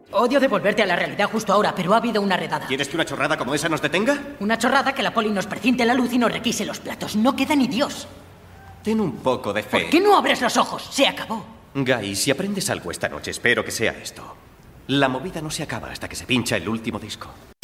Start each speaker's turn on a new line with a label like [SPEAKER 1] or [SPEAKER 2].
[SPEAKER 1] Odio devolverte a la realidad justo ahora, pero ha habido una redada.
[SPEAKER 2] ¿Quieres que una chorrada como esa nos detenga?
[SPEAKER 1] Una chorrada que la poli nos precinte la luz y nos requise los platos. No queda ni Dios.
[SPEAKER 2] Ten un poco de fe.
[SPEAKER 1] ¿Por qué no abres los ojos? Se acabó.
[SPEAKER 2] Guy, si aprendes algo esta noche, espero que sea esto. La movida no se acaba hasta que se pincha el último disco.